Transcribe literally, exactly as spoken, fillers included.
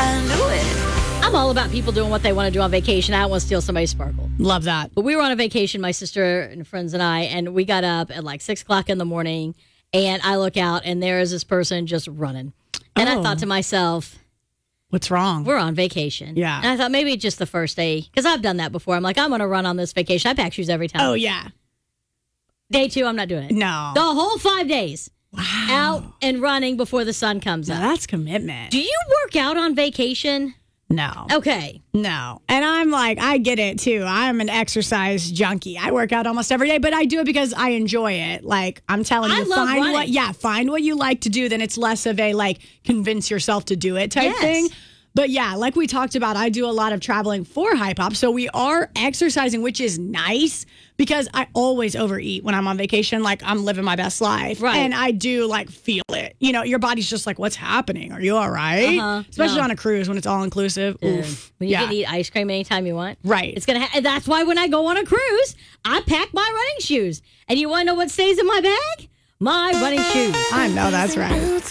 I knew it. I'm all about people doing what they want to do on vacation. I don't want to steal somebody's sparkle. Love that. But we were on a vacation, my sister and friends and I, and we got up at like six o'clock in the morning, and I look out, and there is this person just running. And Oh. I thought to myself, What's wrong? we're on vacation. Yeah. And I thought maybe just the first day, because I've done that before. I'm like, I'm going to run on this vacation. I pack shoes every time. Oh, yeah. Day two, I'm not doing it. No. The whole five days. Wow. Out and running before the sun comes Now, up. that's commitment. Do you work out on vacation? No. Okay. No. And I'm like, I get it too. I'm an exercise junkie. I work out almost every day, but I do it because I enjoy it. Like, I'm telling I you, love find running. what, yeah, find what you like to do. Then it's less of a like convince yourself to do it type Yes. thing. But yeah, like we talked about, I do a lot of traveling for Hype Hop. So we are exercising, which is nice because I always overeat when I'm on vacation. Like I'm living my best life. Right. And I do like feel it. You know, your body's just like, what's happening? Are you all right? Uh-huh. Especially No. on a cruise when it's all inclusive. Oof. When you yeah. can eat ice cream anytime you want. Right. It's gonna. Ha- that's why when I go on a cruise, I pack my running shoes. And you want to know what stays in my bag? My running shoes. I know that's right.